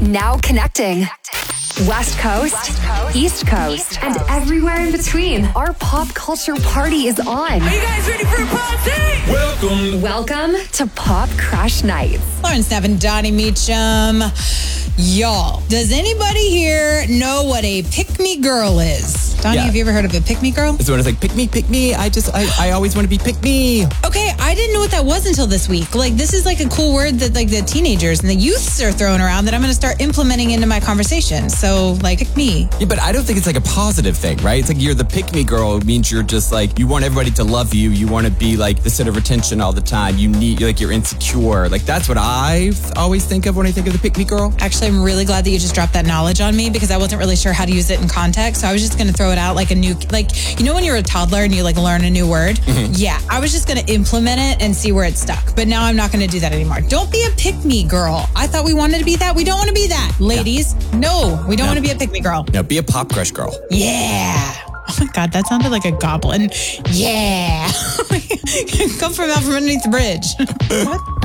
Now connecting. West Coast, East Coast, and everywhere in between. Our pop culture party is on. Are you guys ready for a party? Welcome to Pop Crush Nights. Lauren Steffen, Donnie Meacham. Y'all, does anybody here know what a pick-me girl is? Donnie, have you ever heard of a pick-me girl? It's when it's like, pick me. I always want to be pick me. Okay, I didn't know what that was until this week. Like, this is like a cool word that like the teenagers and the youths are throwing around that I'm going to start implementing into my conversation. So, like, pick me. Yeah, but I don't think it's like a positive thing, right? It's like you're the pick me girl. It means you're just like, you want everybody to love you. You want to be like the center of attention all the time. You're insecure. Like, that's what I always think of when I think of the pick me girl. Actually, I'm really glad that you just dropped that knowledge on me because I wasn't really sure how to use it in context. So I was just going to throw it out like a new, like, you know when you're a toddler and you like learn a new word? Mm-hmm. Yeah, I was just going to implement it and see where it stuck. But now I'm not going to do that anymore. Don't be a pick-me girl. I thought we wanted to be that. We don't want to be that. Ladies, no, we don't want to be a pick-me girl. No, be a pop crush girl. Yeah. Oh my God, that sounded like a goblin. Yeah. Come from out from underneath the bridge. What?